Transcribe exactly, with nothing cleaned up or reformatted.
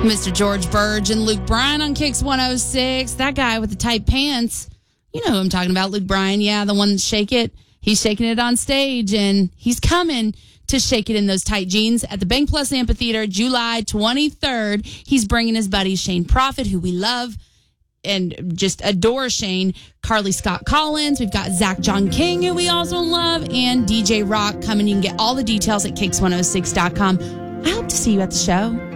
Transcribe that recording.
Mister George Burge and Luke Bryan on Kicks one oh six. That guy with the tight pants. You know who I'm talking about, Luke Bryan. Yeah, the one that shake it. He's shaking it on stage, and he's coming to shake it in those tight jeans at the Bank Plus Amphitheater, July twenty-third. He's bringing his buddy Shane Prophet, who we love and just adore Shane, Carly Scott Collins. We've got Zach John King, who we also love, and D J Rock coming. You can get all the details at kicks one oh six dot com. I hope to see you at the show.